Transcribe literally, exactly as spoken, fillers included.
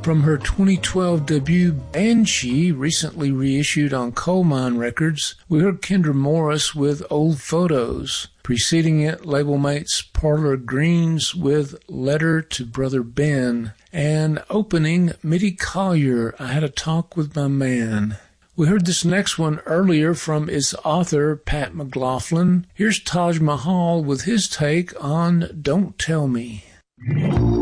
From her twenty twelve debut, Banshee, recently reissued on Coal Mine Records, we heard Kendra Morris with Old Photos. Preceding it, label mates Parlor Greens with Letter to Brother Ben. And opening, Mitty Collier, I Had a Talk with My Man. We heard this next one earlier from its author, Pat McLaughlin. Here's Taj Mahal with his take on Don't Tell Me.